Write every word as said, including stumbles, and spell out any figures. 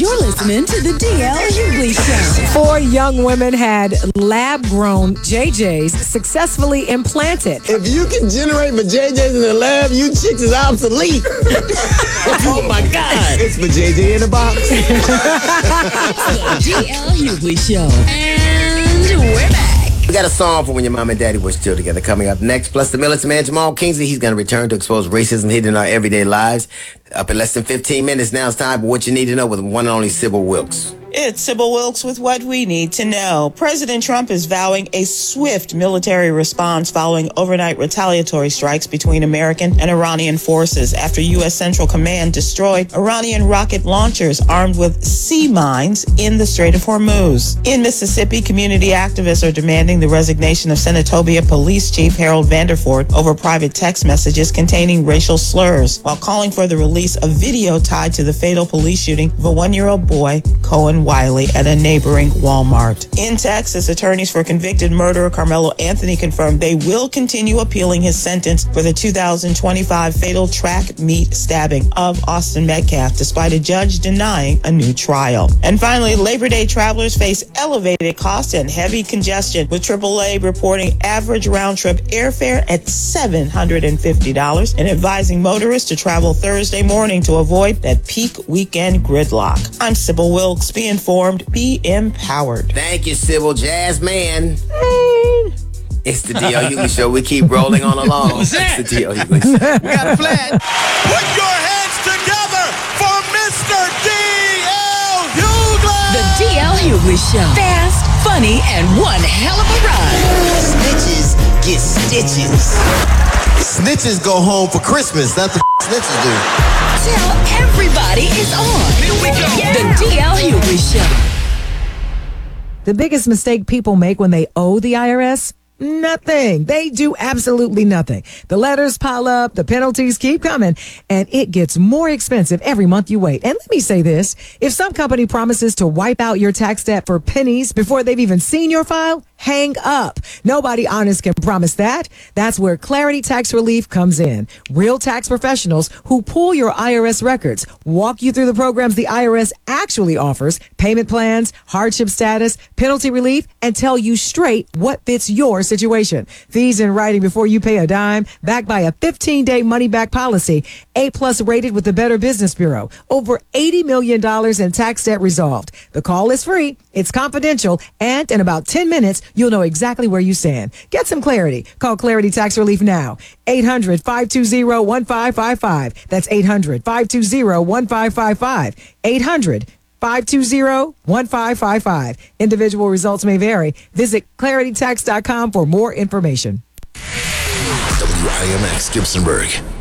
You're listening to the D L Hughley Show. Four young women had lab-grown J Js successfully implanted. If you can generate for J Js in the lab, you chicks is obsolete. Oh my God. It's for J J in a box. The D L Hughley Show. And we're back. We got a song for when your mom and daddy were still together coming up next. Plus the militant man, Jamal Kingsley. He's going to return to expose racism hidden in our everyday lives. Up in less than fifteen minutes. Now it's time for What You Need to Know with one and only Sybil Wilkes. It's Sybil Wilkes with what we need to know. President Trump is vowing a swift military response following overnight retaliatory strikes between American and Iranian forces after U S. Central Command destroyed Iranian rocket launchers armed with sea mines in the Strait of Hormuz. In Mississippi, community activists are demanding the resignation of Senatobia Police Chief Harold Vanderford over private text messages containing racial slurs, while calling for the release of video tied to the fatal police shooting of a one-year-old boy, Cohen Wiley, at a neighboring Walmart. In Texas, attorneys for convicted murderer Carmelo Anthony confirmed they will continue appealing his sentence for the two thousand twenty-five fatal track meet stabbing of Austin Metcalf, despite a judge denying a new trial. And finally, Labor Day travelers face elevated costs and heavy congestion, with triple A reporting average round-trip airfare at seven hundred fifty dollars and advising motorists to travel Thursday morning to avoid that peak weekend gridlock. I'm Sybil Wilkes. Be informed, be empowered. Thank you, Sybil. Jazz man. Hey. It's the D L Hughley Show. We keep rolling on along. What was that? It's the D L Hughley Show. We got a flag. Put your hands together for Mister D L Hughley. The D L Hughley Show. Fast, funny, and one hell of a ride. Snitches get stitches. Snitches go home for Christmas. That's what snitches do. Tell everybody it's on. Here we go. The D L Hughley Show. The biggest mistake people make when they owe the I R S? Nothing. They do absolutely nothing. The letters pile up, the penalties keep coming, and it gets more expensive every month you wait. And let me say this, if some company promises to wipe out your tax debt for pennies before they've even seen your file, hang up. Nobody honest can promise that. That's where Clarity Tax Relief comes in. Real tax professionals who pull your I R S records, walk you through the programs the I R S actually offers, payment plans, hardship status, penalty relief, and tell you straight what fits your situation. Fees in writing before you pay a dime, backed by a fifteen-day money-back policy, A-plus rated with the Better Business Bureau. Over eighty million dollars in tax debt resolved. The call is free, it's confidential, and in about ten minutes, you'll know exactly where you stand. Get some clarity. Call Clarity Tax Relief now. eight hundred, five two zero, one five five five. That's eight hundred, five two zero, one five five five. eight hundred, five two zero, one five five five. Individual results may vary. Visit clarity tax dot com for more information. W I M X Gibsonburg.